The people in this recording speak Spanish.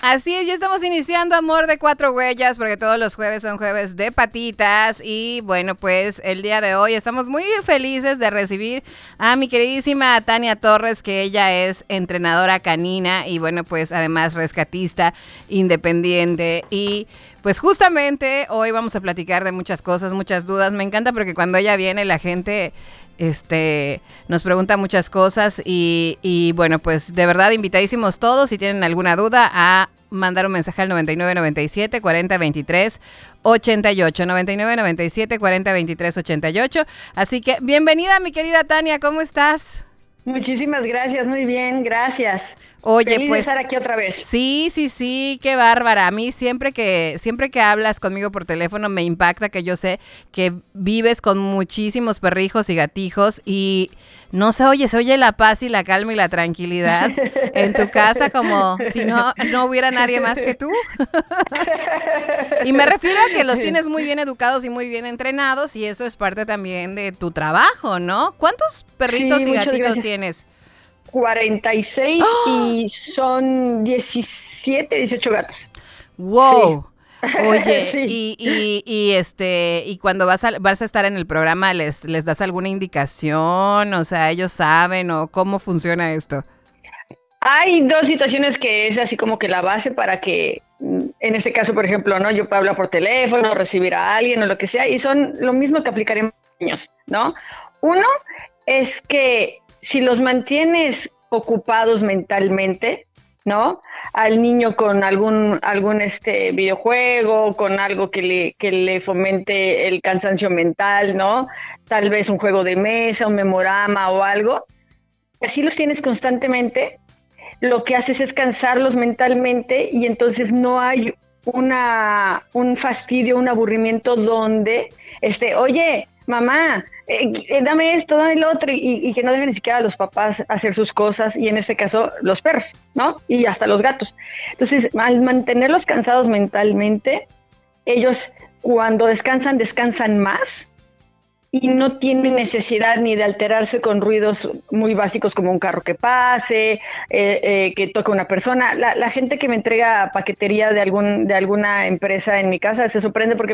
Así es, ya estamos iniciando Amor de Cuatro Huellas, porque todos los jueves son jueves de patitas. Y bueno, pues el día de hoy estamos muy felices de recibir a mi queridísima Tania Torres, que ella es entrenadora canina y bueno, pues además rescatista independiente. Y pues justamente hoy vamos a platicar de muchas cosas, muchas dudas. Me encanta porque cuando ella viene la gente nos pregunta muchas cosas y bueno, pues de verdad invitadísimos todos. Si tienen alguna duda, a mandar un mensaje al 9997 40 23 88, 9997 40 23 88. Así que bienvenida, mi querida Tania, ¿cómo estás? Muchísimas gracias, muy bien, gracias. Oye, Feliz de pues estar aquí otra vez. sí, qué bárbara. A mí siempre que hablas conmigo por teléfono me impacta, que yo sé que vives con muchísimos perrijos y gatijos y no se oye la paz y la calma y la tranquilidad en tu casa como si no hubiera nadie más que tú. Y me refiero a que los tienes muy bien educados y muy bien entrenados y eso es parte también de tu trabajo, ¿no? ¿Cuántos perritos Sí, y muchas gatitos gracias. tienes? 46 y son 17, 18 gatos. Sí, Wow. Oye, sí. y cuando vas a estar en el programa, ¿les das alguna indicación? O sea, ellos saben o cómo funciona esto. Hay dos situaciones que es así como que la base para que, en este caso, por ejemplo, ¿no? Yo puedo hablar por teléfono, recibir a alguien o lo que sea, y son lo mismo que aplicaríamos a niños, ¿no? Uno es que si los mantienes ocupados mentalmente, ¿no? Al niño con algún videojuego, con algo que le fomente el cansancio mental, ¿no? Tal vez un juego de mesa, un memorama o algo. Así los tienes constantemente, lo que haces es cansarlos mentalmente y entonces no hay un fastidio, un aburrimiento donde, oye, mamá, dame esto, dame lo otro, y que no dejen ni siquiera a los papás hacer sus cosas, y en este caso los perros, ¿no? Y hasta los gatos. Entonces, al mantenerlos cansados mentalmente, ellos cuando descansan, descansan más y no tiene necesidad ni de alterarse con ruidos muy básicos como un carro que pase, que toque una persona. La gente que me entrega paquetería de alguna empresa en mi casa se sorprende porque